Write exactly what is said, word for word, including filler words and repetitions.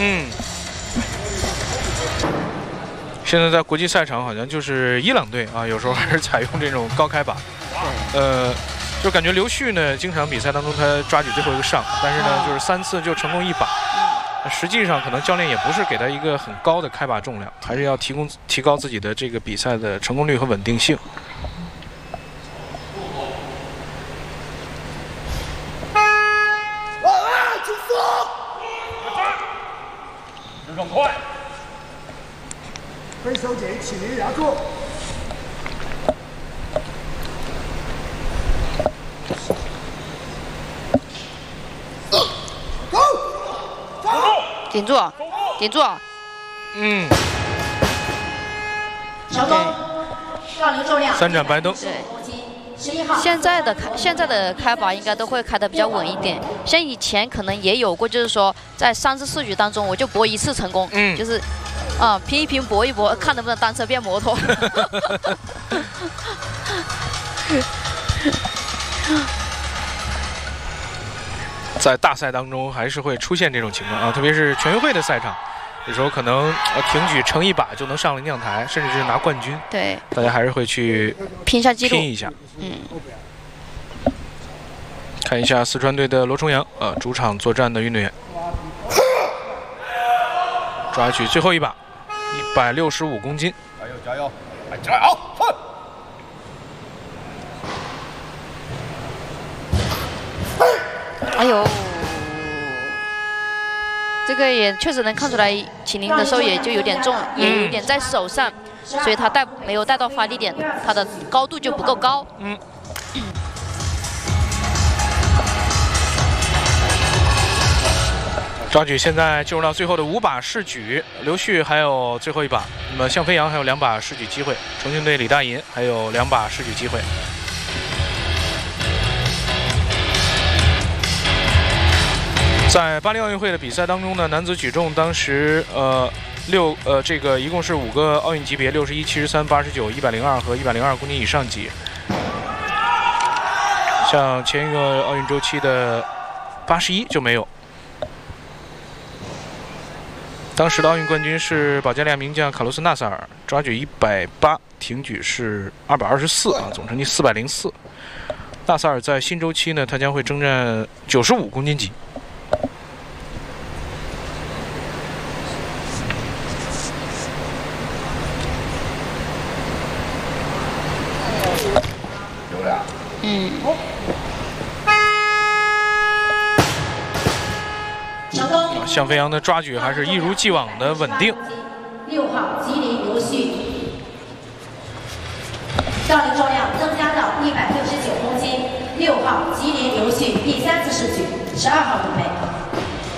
嗯。现在在国际赛场好像就是伊朗队啊，有时候还是采用这种高开把。呃，就感觉刘旭呢，经常比赛当中他抓举最后一个上，但是呢，就是三次就成功一把。实际上，可能教练也不是给他一个很高的开把重量，还是要提供提高自己的这个比赛的成功率和稳定性。 更快！ 分手姐，请您牙住。 顶住，顶住。 嗯。 成功。杠铃重量三盏白灯。 对。现在的开现在的开把应该都会开得比较稳一点，像以前可能也有过，就是说在三至四局当中我就搏一次成功，嗯，就是啊、呃、拼一拼搏一搏，看能不能单车变摩托。 在大赛当中还是会出现这种情况啊，特别是全运会的赛场，有时候可能呃挺举成一把就能上领奖台，甚至是拿冠军。 对， 大家还是会去拼一下记录， 拼一下。 嗯。 看一下四川队的罗重阳，呃，主场作战的运动员，抓举最后一把，一百六十五公斤。 加油加油，来加油！哼。 哎呦，这个也确实能看出来，秦岭的时候也就有点重，也有点在手上，所以他带没有带到发力点，他的高度就不够高。 嗯。抓举现在进入到最后的五把试举，刘旭还有最后一把，那么向飞扬还有两把试举机会，重庆队李大银还有两把试举机会。在巴黎奥运会的比赛当中呢，男子举重当时呃六呃这个一共是五个奥运级别，六十一、七十三、八十九、一百零二和一百零二公斤以上级。像前一个奥运周期的八十一就没有。当时的奥运冠军是保加利亚名将卡洛斯纳萨尔，抓举一百八，挺举是二百二十四啊，总成绩四百零四。纳萨尔在新周期呢，他将会征战九十五公斤级。 嗯。 向飞扬的抓举还是一如既往的稳定。 六号吉林刘旭，杠铃重量增加到一百六十九公斤。六号吉林刘旭第三次试举，十二号准备。